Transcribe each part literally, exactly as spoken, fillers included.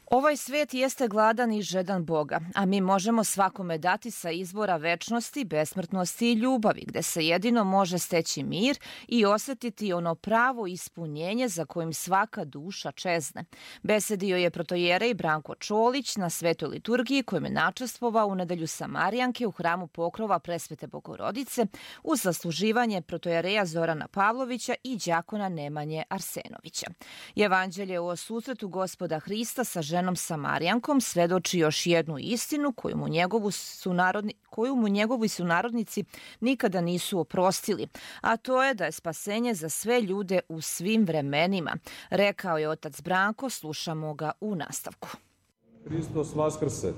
Ovaj svet jeste gladan i žedan Boga, a mi možemo svakome dati sa izvora večnosti, besmrtnosti i ljubavi, gde se jedino može steći mir i osetiti ono pravo ispunjenje za kojim svaka duša čezne. Besedio je protojerej Branko Čolić na svetoj liturgiji kojom je načestvovao u nedelju Samarijanke u hramu Pokrova Presvete Bogorodice uz zasluživanje protojereja Zorana Pavlovića i đakona Nemanje Arsenovića. Evanđelje o susretu Gospoda Hrista sa ženom Samarijankom svedoči još jednu istinu koju mu, njegovu sunarodni, koju mu njegovi sunarodnici nikada nisu oprostili, a to je da je spasenje za sve ljude u svim vremenima. Rekao je otac Branko, slušamo ga u nastavku. Hristos vaskrse.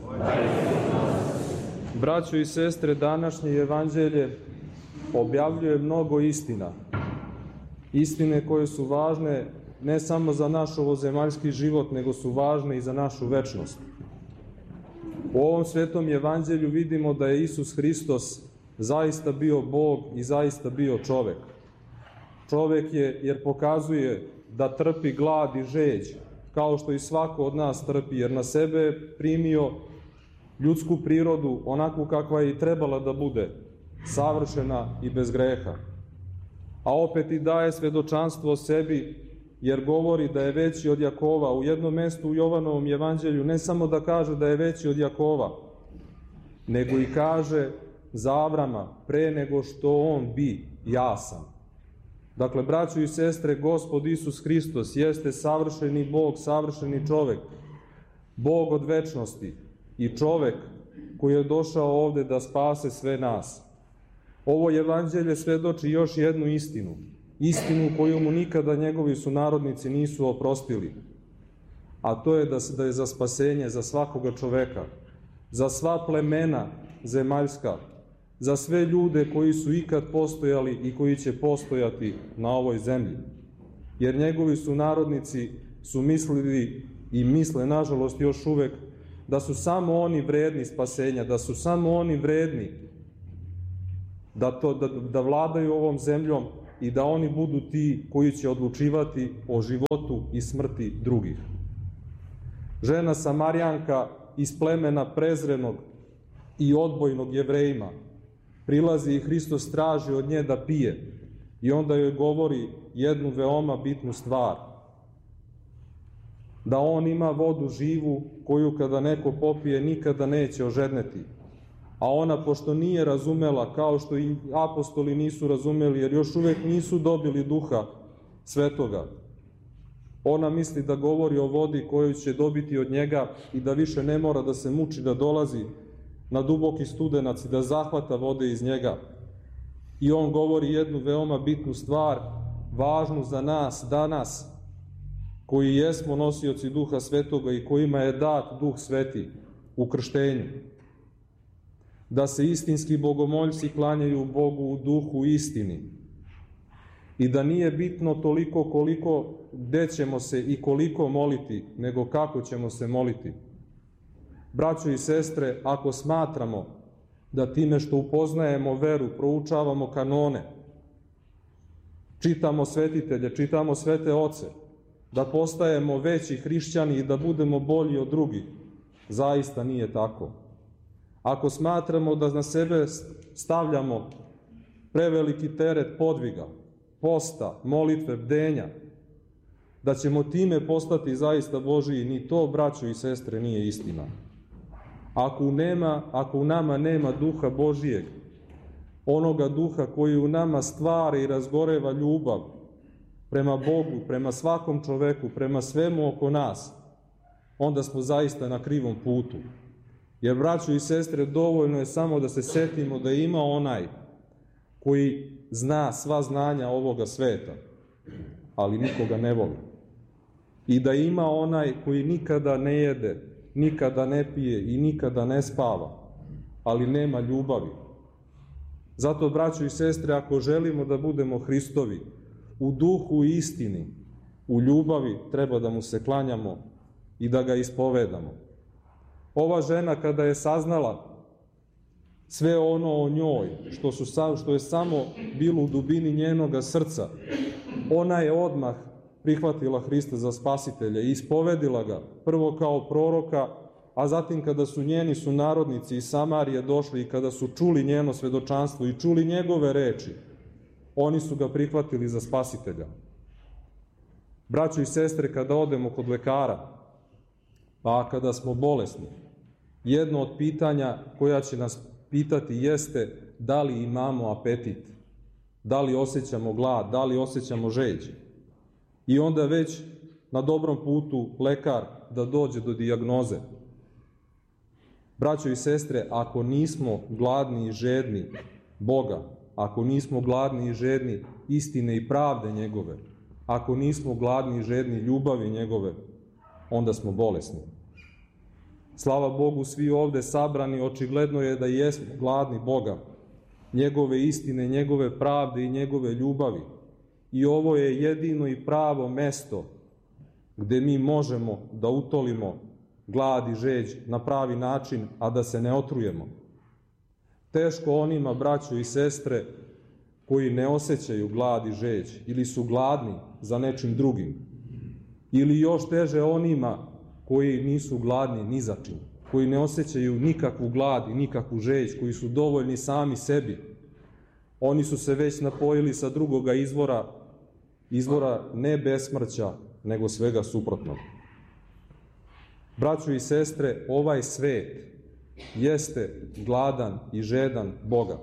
Braćo i sestre, današnje evanđelje objavljuje mnogo istina. Istine koje su važne ne samo za naš ovozemaljski život, nego su važne i za našu večnost. U ovom svetom evanđelju vidimo da je Isus Hristos zaista bio Bog i zaista bio čovek. Čovek je jer pokazuje da trpi glad i žeđ, kao što i svako od nas trpi, jer na sebe je primio ljudsku prirodu onakvu kakva je i trebala da bude, savršena i bez greha. A opet i daje svedočanstvo o sebi, jer govori da je veći od Jakova. U jednom mestu u Jovanovom evanđelju ne samo da kaže da je veći od Jakova, nego i kaže za Avrama, pre nego što on bi, ja sam. Dakle, braćo i sestre, Gospod Isus Hristos jeste savršeni Bog, savršeni čovek, Bog od večnosti i čovek koji je došao ovde da spase sve nas. Ovo evanđelje svedoči još jednu istinu, istinu koju mu nikada njegovi sunarodnici nisu oprostili, a to je da, da je za spasenje za svakoga čoveka, za sva plemena zemaljska, za sve ljude koji su ikad postojali i koji će postojati na ovoj zemlji. Jer njegovi sunarodnici su mislili i misle, nažalost, još uvek, da su samo oni vredni spasenja, da su samo oni vredni da, to, da, da vladaju ovom zemljom i da oni budu ti koji će odlučivati o životu i smrti drugih. Žena Samarijanka iz plemena prezrenog i odbojnog Jevrejima prilazi i Hristos traži od nje da pije i onda joj govori jednu veoma bitnu stvar. Da on ima vodu živu koju kada neko popije nikada neće ožedneti. A ona, pošto nije razumela, kao što i apostoli nisu razumeli, jer još uvek nisu dobili Duha Svetoga, ona misli da govori o vodi koju će dobiti od njega i da više ne mora da se muči da dolazi na duboki studenac i da zahvata vode iz njega. I on govori jednu veoma bitnu stvar, važnu za nas danas, koji jesmo nosioci Duha Svetoga i kojima je dat Duh Sveti u krštenju. Da se istinski bogomoljci klanjaju Bogu u duhu istini i da nije bitno toliko koliko gde ćemo se i koliko moliti, nego kako ćemo se moliti. Braćo i sestre, ako smatramo da time što upoznajemo veru, proučavamo kanone, čitamo svetitelje, čitamo svete oce, da postajemo veći hrišćani i da budemo bolji od drugih, zaista nije tako. Ako smatramo da na sebe stavljamo preveliki teret podviga, posta, molitve, bdenja, da ćemo time postati zaista Božiji, ni to, braćo i sestre, nije istina. Ako, nema, ako u nama nema Duha Božijeg, onoga Duha koji u nama stvara i razgoreva ljubav prema Bogu, prema svakom čoveku, prema svemu oko nas, onda smo zaista na krivom putu. Jer, braćo i sestre, dovoljno je samo da se setimo da ima onaj koji zna sva znanja ovoga sveta, ali nikoga ne voli. I da ima onaj koji nikada ne jede, nikada ne pije i nikada ne spava, ali nema ljubavi. Zato, braćo i sestre, ako želimo da budemo Hristovi, u duhu i istini, u ljubavi, treba da mu se klanjamo i da ga ispovedamo. Ova žena, kada je saznala sve ono o njoj, što, su, što je samo bilo u dubini njenoga srca, ona je odmah prihvatila Hrista za spasitelja i ispovedila ga, prvo kao proroka, a zatim kada su njeni sunarodnici iz Samarije došli i kada su čuli njeno svedočanstvo i čuli njegove reči, oni su ga prihvatili za spasitelja. Braćo i sestre, kada odemo kod lekara, pa kada smo bolesni, jedno od pitanja koja će nas pitati jeste da li imamo apetit, da li osjećamo glad, da li osjećamo žeđ. I onda već na dobrom putu lekar da dođe do dijagnoze. Braćo i sestre, ako nismo gladni i žedni Boga, ako nismo gladni i žedni istine i pravde njegove, ako nismo gladni i žedni ljubavi njegove, onda smo bolesni. Slava Bogu, svi ovde sabrani, očigledno je da jesmo gladni Boga, njegove istine, njegove pravde i njegove ljubavi. I ovo je jedino i pravo mesto gde mi možemo da utolimo glad i žeđ na pravi način, a da se ne otrujemo. Teško onima, braćo i sestre, koji ne osjećaju glad i žeđ ili su gladni za nečim drugim. Ili još teže onima koji nisu gladni ni za čim, koji ne osjećaju nikakvu glad i nikakvu žeđ, koji su dovoljni sami sebi. Oni su se već napojili sa drugoga izvora, izvora ne besmrća, nego svega suprotnog. Braćo i sestre, ovaj svet jeste gladan i žedan Boga.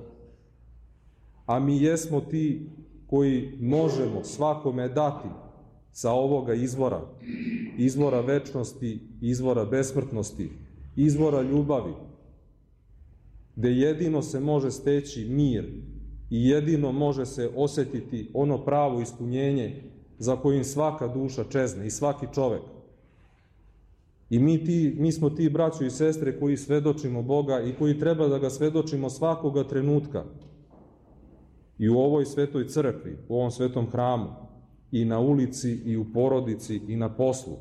A mi jesmo ti koji možemo svakome dati sa ovoga izvora, izvora večnosti, izvora besmrtnosti, izvora ljubavi, gde jedino se može steći mir i jedino može se osjetiti ono pravo ispunjenje za kojim svaka duša čezne i svaki čovek. I mi, ti, mi smo ti, braćo i sestre, koji svedočimo Boga i koji treba da ga svedočimo svakoga trenutka. I u ovoj svetoj crkvi, u ovom svetom hramu, i na ulici, i u porodici, i na poslu.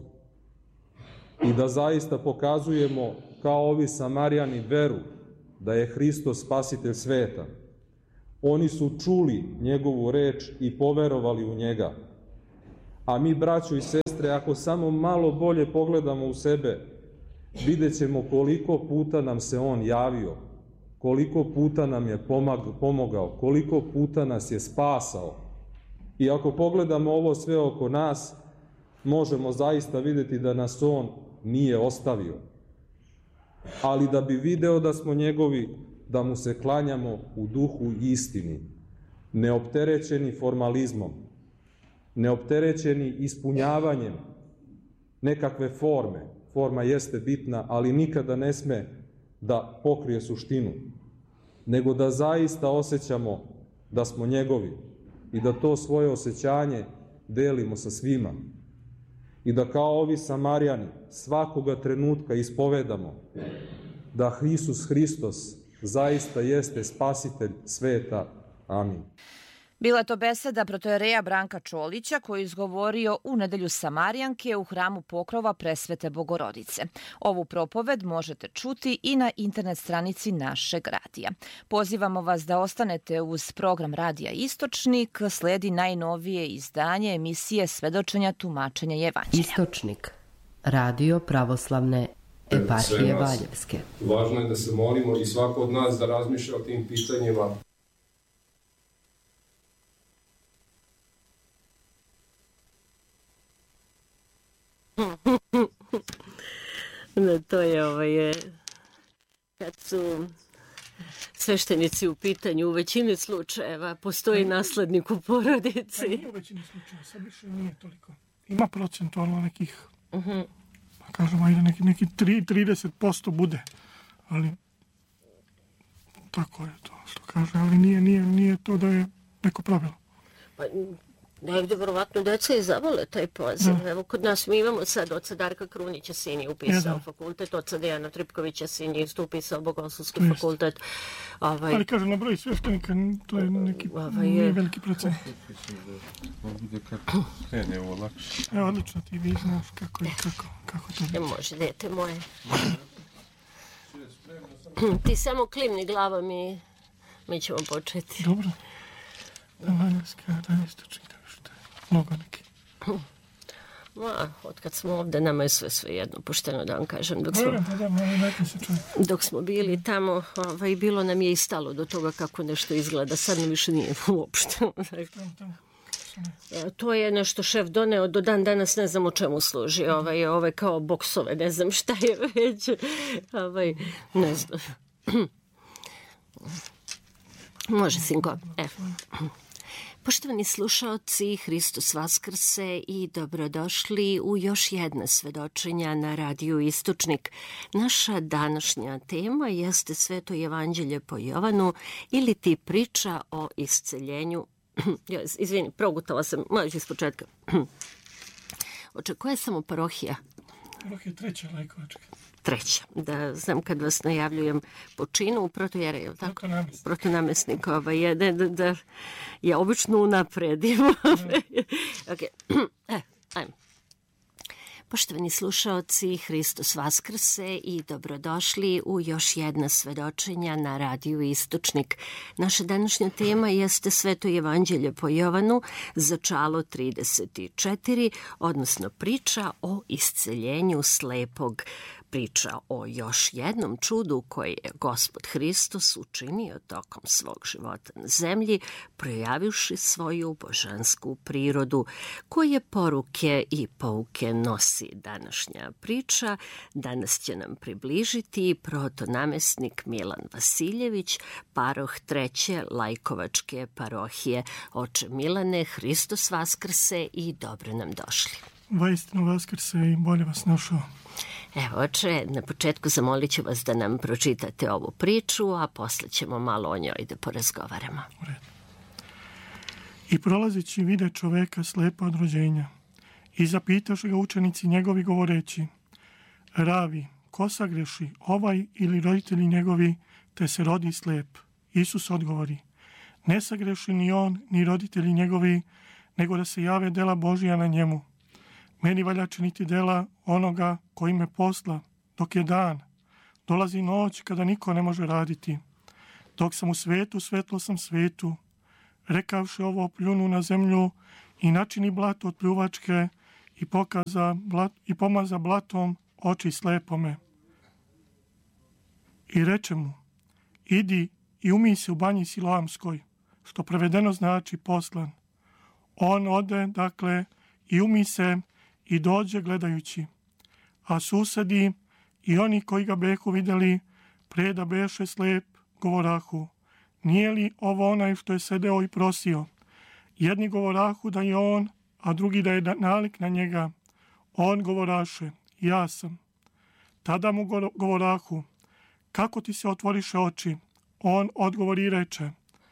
I da zaista pokazujemo, kao ovi Samarijani, veru da je Hristos spasitelj sveta. Oni su čuli njegovu reč i poverovali u njega. A mi, braćo i sestre, ako samo malo bolje pogledamo u sebe, vidjet ćemo koliko puta nam se on javio, koliko puta nam je pomogao, koliko puta nas je spasao. I ako pogledamo ovo sve oko nas, možemo zaista vidjeti da nas on nije ostavio. Ali da bi video da smo njegovi, da mu se klanjamo u duhu i istini, neopterećeni formalizmom, neopterećeni ispunjavanjem nekakve forme. Forma jeste bitna, ali nikada ne sme da pokrije suštinu, nego da zaista osjećamo da smo njegovi i da to svoje osjećanje delimo sa svima. I da kao ovi Samarijani svakoga trenutka ispovedamo da Isus Hristos zaista jeste spasitelj sveta. Amin. Bila je to beseda protojereja Branka Čolića koji je izgovorio u nedelju Samarijanke u hramu Pokrova Presvete Bogorodice. Ovu propoved možete čuti i na internet stranici našeg radija. Pozivamo vas da ostanete uz program Radija Istočnik. Sledi najnovije izdanje emisije Svedočenja tumačenja Evanđelja. Istočnik. Radio Pravoslavne eparhije Valjevske. Važno je da se molimo i svako od nas da razmišlja o tim pitanjima. No, to je ovaj, kad su sveštenici u pitanju, u većini slučajeva postoji naslednik u porodici. Pa nije u većini slučajeva, sad više nije toliko. Ima procentualno nekih, uh-huh. pa kažemo, ajde neki, neki trideset posto bude, ali tako je to što kaže, ali nije, nije, nije to da je neko pravilo. Pa negdje verovatno deca i zavole taj poziv. Da. Evo kod nas mi imamo sad oca Darka Krunića, sin je upisao fakultet, oca Dejana Tripkovića, sin je isto upisao Bogoslovski fakultet. Ovaj... Ali kažem, na broj sveštenika to je neki ovaj, nije veliki procent. Ovdje kako krene ovo lakše. Evo, odlično, ti vi znaš kako i kako, kako to biti. Ne može, dete moje. Ti samo klimni glavom i mi ćemo početi. Dobro. Da, Valjevska, da, Istočnik. Mnogo neki. Ma, od kad smo ovde, nama je sve sve jedno, pošteno da vam kažem. Dok smo, Pa da, malo neki se čuje. dok smo bili tamo, ovaj, bilo nam je i stalo do toga kako nešto izgleda. Sad mi više nije uopšte. Tamo, tamo. E, To je nešto šef doneo, do dan danas ne znam o čemu služi. Ovaj, ove kao boksove, ne znam šta je već. Ovaj, ne znam. Može, sinko. Evo. Poštovani slušaoci, Hristos Vaskrse i dobrodošli u još jedne svedočenja na radiju Istočnik. Naša današnja tema jeste Sveto evanđelje po Jovanu ili ti priča o isceljenju. Ja, izvini, progutala sam, možeš iz početka. Očekuje samo parohija. Parohija treća lajkovačka. Treća. Da znam kad vas najavljujem po činu, protojere, je li tako? Protonamestnik. Protonamestnik ovaj, je, da, da, da ja obično unapredim. Ok, e, ajmo. Poštovani slušaoci, Hristos Vaskrse i dobrodošli u još jedna svedočenja na radiju Istočnik. Naša današnja tema jeste Sveto evanđelje po Jovanu, začalo trideset četiri, odnosno priča o isceljenju slepog. Priča o još jednom čudu koje je Gospod Hristos učinio tokom svog života na zemlji, projavivši svoju božansku prirodu. Koje poruke i pouke nosi današnja priča, danas će nam približiti protonamestnik Milan Vasiljević, paroh treće Lajkovačke parohije. Oče Milane, Hristos Vaskrse i dobro nam došli. Vaistinu Vaskrse i bolje vas našao. Evo, oče, na početku zamolit ću vas da nam pročitate ovu priču, a posle ćemo malo o njoj da porazgovaramo. U redu. I prolazeći vide čoveka slepa od rođenja. I zapitaše ga učenici njegovi govoreći: Ravi, ko sagreši, ovaj ili roditelji njegovi, te se rodi slep? Isus odgovori: Ne sagreši ni on, ni roditelji njegovi, nego da se jave dela Božija na njemu. Meni valja činiti dela onoga koji me posla, dok je dan. Dolazi noć kada niko ne može raditi. Dok sam u svetu, svetlo sam svetu. Rekavši ovo, pljunu na zemlju i načini blato od pljuvačke i, pokaza blat, i pomaza blatom oči slepome. I reče mu: Idi i umij se u banji Siloamskoj, što prevedeno znači poslan. On ode, dakle, i umij se i dođe gledajući. A susedi i oni koji ga behu videli, pre da beše slep, govorahu: Nije li ovo onaj što je sedeo i prosio? Jedni govorahu da je on, a drugi da je nalik na njega. On govoraše: Ja sam. Tada mu govorahu: Kako ti se otvoriše oči? On odgovori i reče: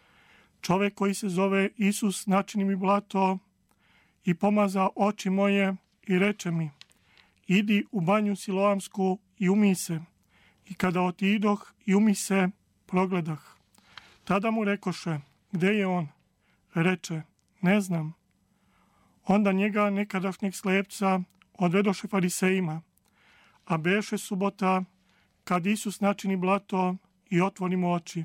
Čovek koji se zove Isus načini mi blato i pomaza oči moje i reče mi: Idi u banju Siloamsku i umij se. I kada otidoh i umij se, progledah. Tada mu rekoše: Gde je on? Reče: Ne znam. Onda njega, nekadašnjeg slepca, odvedoše farisejima. A beše subota, kad Isus načini blato i otvori mu oči.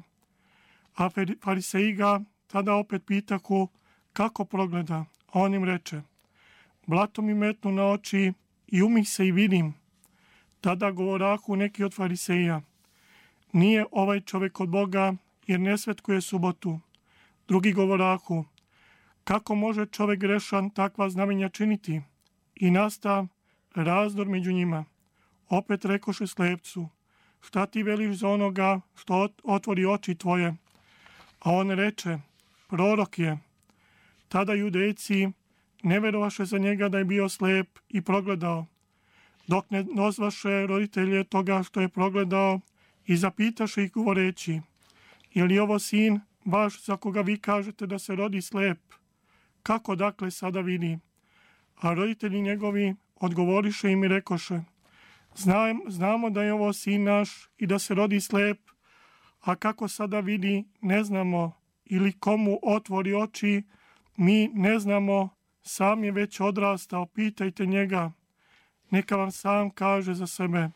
A fariseji ga tada opet pitahu kako progleda. A on im reče: Blato mi metnu na oči i umih se i vidim. Tada govorahu neki od fariseja: Nije ovaj čovjek od Boga, jer ne svetkuje subotu. Drugi govorahu: Kako može čovjek grešan takva znamenja činiti? I nastav razdor među njima. Opet rekoše slepcu: Šta ti veliš za onoga što otvori oči tvoje? A on reče: Prorok je. Tada judejci ne verovaše za njega da je bio slep i progledao, dok ne nazvaše roditelje toga što je progledao i zapitaše ih govoreći: Je li ovo sin vaš za koga vi kažete da se rodi slep? Kako dakle sada vidi? A roditelji njegovi odgovoriše im i rekoše: Znam, znamo da je ovo sin naš i da se rodi slep, a kako sada vidi ne znamo, ili komu otvori oči mi ne znamo, sam je već odrastao, pitajte njega, neka vam sam kaže za sebe.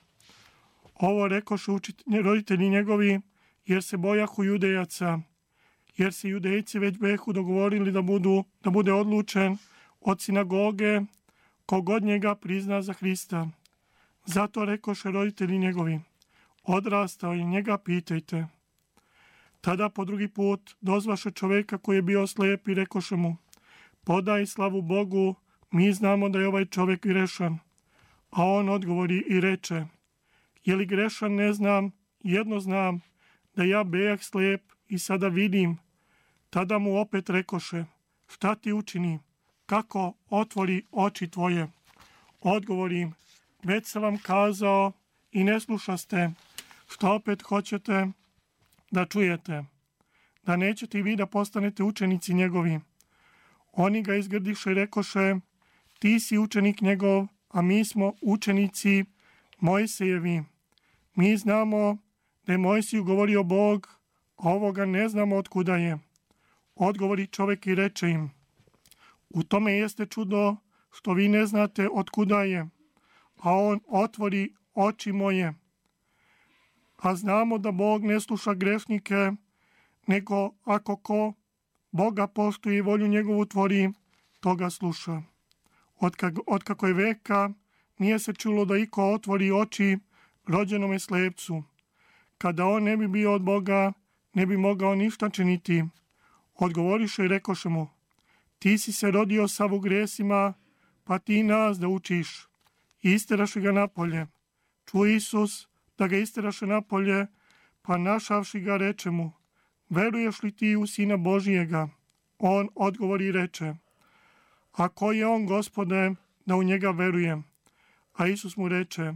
Ovo rekoše roditelji njegovi, jer se bojahu Judejaca, jer se Judejci već behu dogovorili da, budu, da bude odlučen od sinagoge kogod njega prizna za Hrista. Zato rekoše roditelji njegovi, odrastao i njega pitajte. Tada po drugi put dozvaše čoveka koji je bio slijep i rekoše mu, podaj slavu Bogu, mi znamo da je ovaj čovjek grešan. A on odgovori i reče, je li grešan ne znam, jedno znam, da ja bejah slijep i sada vidim. Tada mu opet rekoše, šta ti učini, kako otvori oči tvoje. Odgovorim, već sam vam kazao i ne slušaste, šta opet hoćete da čujete, da nećete i vi da postanete učenici njegovi. Oni ga izgrdiše i rekoše, ti si učenik njegov, a mi smo učenici Mojsejevi. Mi znamo da je Mojsiju govorio Bog, a ovoga ne znamo otkuda je. Odgovori čovjek i reče im, u tome jeste čudo što vi ne znate otkuda je, a on otvori oči moje. A znamo da Bog ne sluša grešnike, nego ako ko Boga poštuje i volju njegovu tvori, toga sluša. Od kako je veka nije se čulo da iko otvori oči rođenome slepcu. Kada on ne bi bio od Boga, ne bi mogao ništa činiti. Odgovoriše i rekoše mu, ti si se rodio sav u gresima, pa ti nas da učiš. I isteraše ga napolje. Čuo Isus da ga isteraše napolje, pa našavši ga reče mu, veruješ li ti u Sina Božijega? On odgovori i reče, a ko je on, Gospode, da u njega verujem? A Isus mu reče,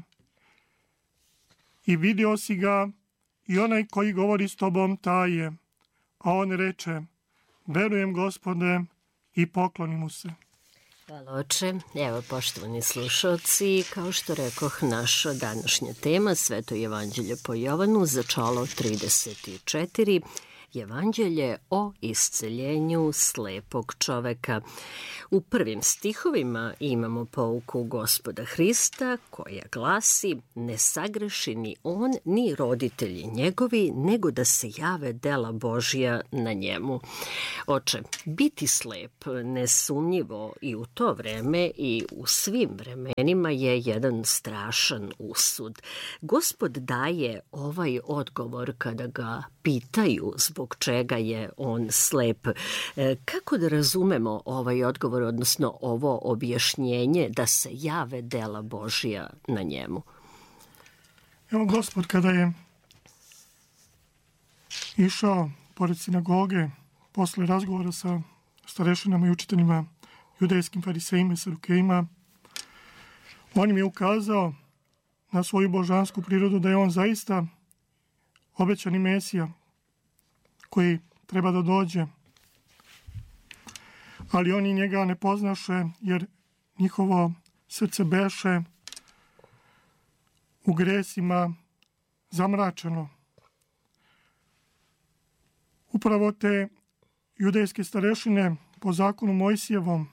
i vidio si ga, i onaj koji govori s tobom, taj je. A on reče, verujem, Gospode, i pokloni mu se. Hvala, oče. Evo, poštovani slušalci, kao što rekoh, naša današnja tema, Sveto evanđelje po Jovanu, začalo trideset četiri, Evanđelje o isceljenju slepog čoveka. U prvim stihovima imamo pouku Gospoda Hrista koja glasi, ne sagreši ni on ni roditelji njegovi, nego da se jave dela Božja na njemu. Oče, biti slep nesumnjivo i u to vreme i u svim vremenima je jedan strašan usud. Gospod daje ovaj odgovor kada ga pitaju zbog čega je on slep. Kako da razumemo ovaj odgovor, odnosno ovo objašnjenje da se jave dela Božja na njemu? Evo, Gospod kada je išao pored sinagoge posle razgovora sa starešinama i učiteljima, judejskim farisejima i sadukejima, on im je ukazao na svoju božansku prirodu da je on zaista obećani Mesija koji treba da dođe. Ali oni njega ne poznaše jer njihovo srce beše u gresima zamračeno. Upravo te judejske starešine po zakonu Mojsijevom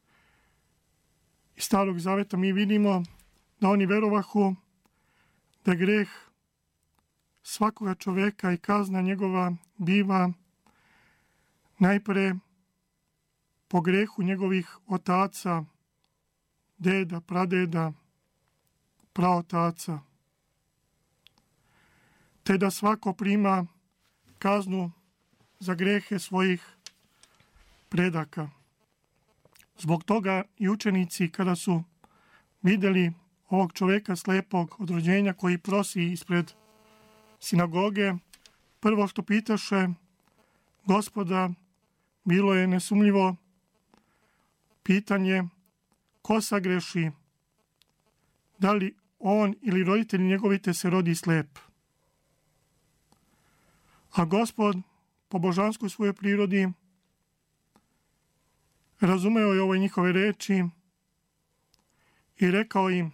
iz Starog Zaveta mi vidimo da oni verovahu da greh svakoga čoveka i kazna njegova biva najpre po grehu njegovih otaca, deda, pradeda, praotaca, te da svako prima kaznu za grehe svojih predaka. Zbog toga i učenici kada su vidjeli ovog čoveka slepog od rođenja koji prosi ispred sinagoge, prvo što pitaše Gospoda bilo je nesumljivo pitanje ko sagreši, da li on ili roditelji njegovi te se rodi slep. A Gospod po božanskoj svojoj prirodi razumeo je ove njihove reči i rekao im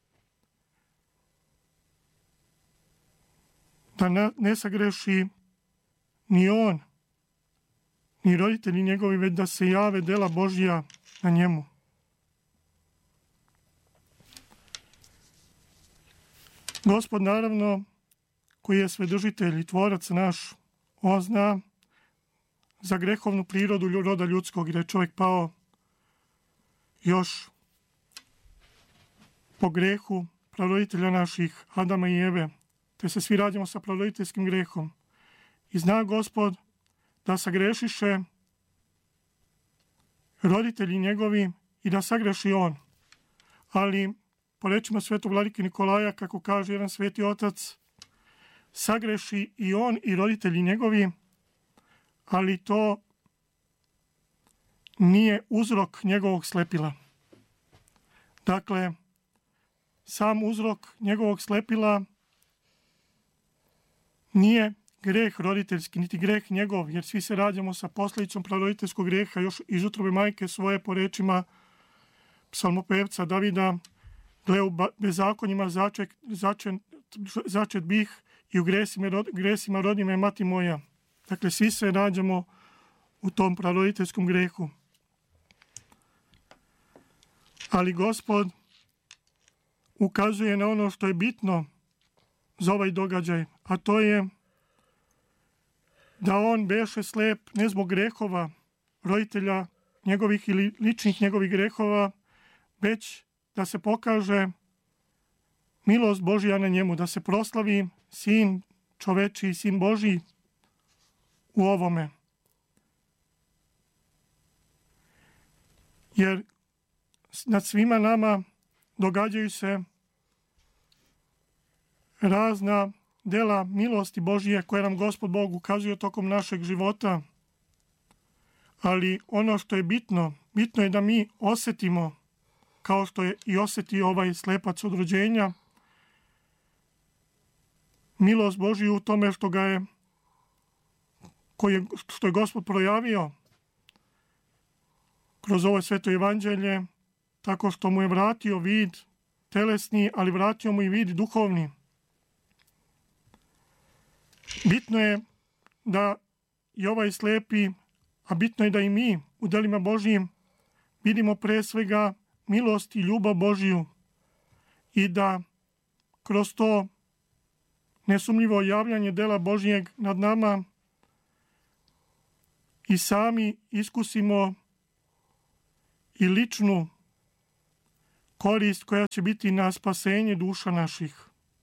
da ne sagreši ni on, ni roditelji njegovi, već da se jave dela Božja na njemu. Gospod, naravno, koji je svedožitelj i tvorac naš, on zna za grehovnu prirodu roda ljudskog i da je čovjek pao još po grehu praroditelja naših, Adama i Eve, te se svi rađamo sa praroditeljskim grehom. I zna Gospod da sagrešiše roditelji njegovi i da sagreši on. Ali, po rečima svetog vladike Nikolaja, kako kaže jedan sveti otac, sagreši i on i roditelji njegovi, ali to nije uzrok njegovog slepila. Dakle, sam uzrok njegovog slepila nije greh roditeljski, niti greh njegov, jer svi se rađamo sa posljedicom praroditeljskog greha još iz utrobe majke svoje, po rečima psalmopevca Davida, gle u bezakonjima začet, začet, začet bih i u gresima, gresima rodi me mati moja. Dakle, svi se rađamo u tom praroditeljskom grehu. Ali Gospod ukazuje na ono što je bitno za ovaj događaj, a to je da on beše slep ne zbog grehova roditelja njegovih ili ličnih njegovih grehova, već da se pokaže milost Božja na njemu, da se proslavi sin čoveči, sin Božji u ovome. Jer nad svima nama događaju se razna dela milosti Božije koje nam Gospod Bog ukazuje tokom našeg života. Ali ono što je bitno, bitno je da mi osetimo, kao što je i osetio ovaj slepac od rođenja, milost Božiju u tome što ga je, koji je, što je Gospod projavio kroz ovo sveto evanđelje, tako što mu je vratio vid telesni, ali vratio mu i vid duhovni. Bitno je da i ovaj slepi, a bitno je da i mi u delima Božijim vidimo pre svega milost i ljubav Božiju i da kroz to nesumnjivo javljanje dela Božijeg nad nama i sami iskusimo i ličnu korist koja će biti na spasenje duša naših.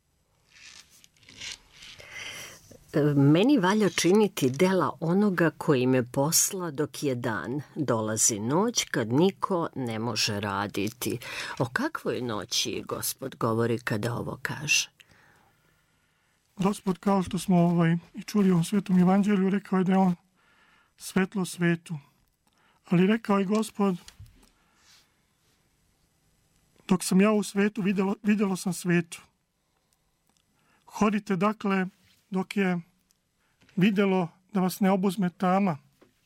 Meni valja činiti dela onoga koji me posla dok je dan. Dolazi noć kad niko ne može raditi. O kakvoj noći Gospod govori kada ovo kaže? Gospod, kao što smo ovaj, i čuli u Svetom evanđelju, rekao je da je on svetlo svetu. Ali rekao je Gospod, dok sam ja u svetu, vidjelo, vidjelo sam svetu. Hodite dakle dok je vidjelo da vas ne obuzme tama.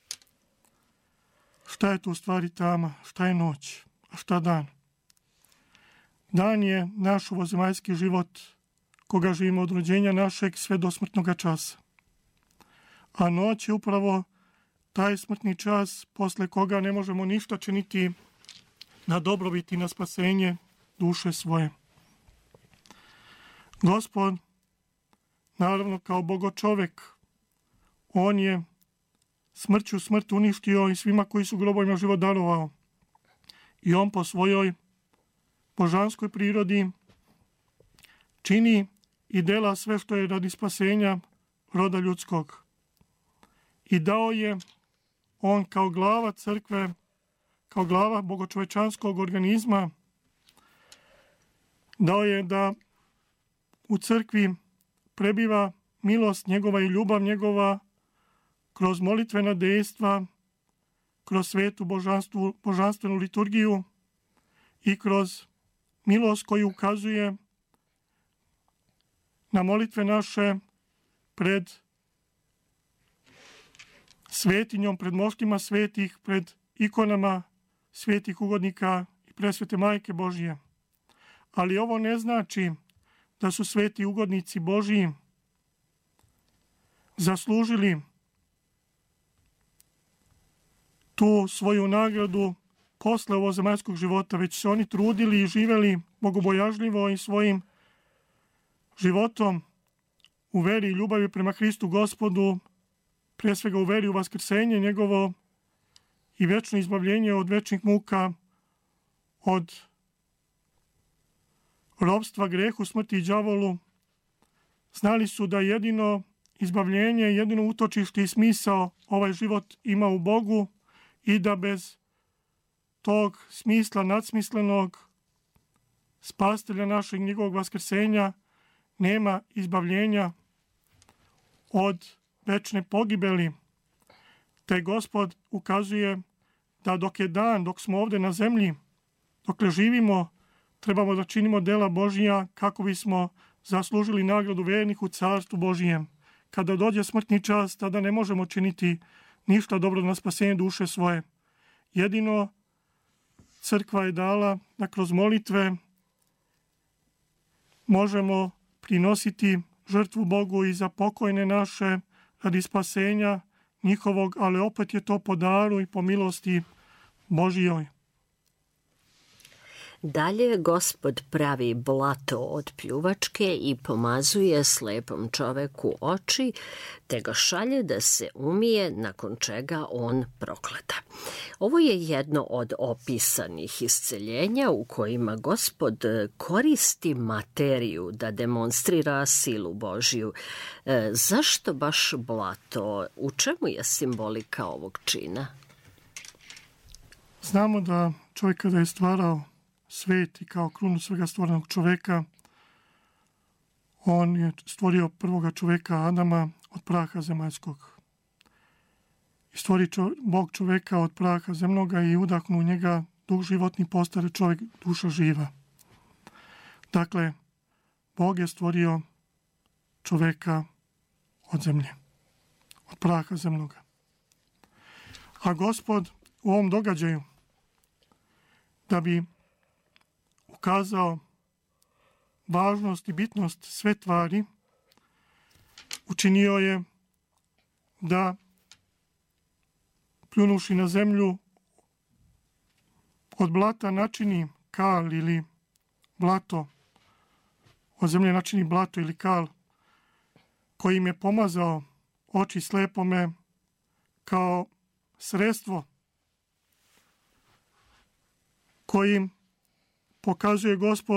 Šta je tu u stvari tama? Šta je noć? A šta dan? Dan je naš ovozemaljski život koga živimo od rođenja našeg sve do smrtnog časa. A noć je upravo taj smrtni čas posle koga ne možemo ništa činiti na dobrobit i na spasenje duše svoje. Gospod, naravno kao bogočovek, on je smrću smrt uništio i svima koji su grobovima život darovao. I on po svojoj božanskoj prirodi čini i dela sve što je radi spasenja roda ljudskog. I dao je on kao glava crkve, kao glava bogočovečanskog organizma, dao je da u crkvi prebiva milost njegova i ljubav njegova kroz molitvena dejstva, kroz svetu božanstvu, božanstvenu liturgiju i kroz milost koju ukazuje na molitve naše pred svetinjom, pred moštima svetih, pred ikonama svetih ugodnika i presvete Majke Božije. Ali ovo ne znači da su sveti ugodnici Božiji zaslužili tu svoju nagradu posle ovozemaljskog života, već se oni trudili i živeli bogobojažljivo i svojim životom u veri i ljubavi prema Hristu Gospodu, pre svega u veri u vaskrsenje njegovo i večno izbavljenje od večnih muka, od ropstva, grehu, smrti i đavolu, znali su da jedino izbavljenje, jedino utočište i smisao ovaj život ima u Bogu i da bez tog smisla nadsmislenog spastelja našeg njegovog vaskrsenja nema izbavljenja od večne pogibeli. Te Gospod ukazuje da dok je dan, dok smo ovde na zemlji, dokle živimo, trebamo da činimo dela Božija kako bismo zaslužili nagradu vernih u Carstvu Božijem. Kada dođe smrtni čas, tada ne možemo činiti ništa dobro na spasenje duše svoje. Jedino crkva je dala da kroz molitve možemo prinositi žrtvu Bogu i za pokojne naše radi spasenja njihovog, ali opet je to po daru i po milosti Božijoj. Dalje Gospod pravi blato od pljuvačke i pomazuje slepom čoveku oči, te ga šalje da se umije, nakon čega on prokleta. Ovo je jedno od opisanih isceljenja u kojima Gospod koristi materiju da demonstrira silu Božiju. E, zašto baš blato? U čemu je simbolika ovog čina? Znamo da čovjek kada je stvarao svet i kao krunu svega stvorenog čoveka, on je stvorio prvoga čoveka Adama od praha zemaljskog. I stvori čo, Bog čoveka od praha zemnoga i udahnu u njega duh životni, postare čovjek duša živa. Dakle, Bog je stvorio čoveka od zemlje, od praha zemnoga. A Gospod u ovom događaju, da bi ukazao važnost i bitnost sve tvari, učinio je da pljunuši na zemlju od blata načini kal ili blato, od zemlje načini blato ili kal, kojim je pomazao oči slepome kao sredstvo kojim pokazuje Gospod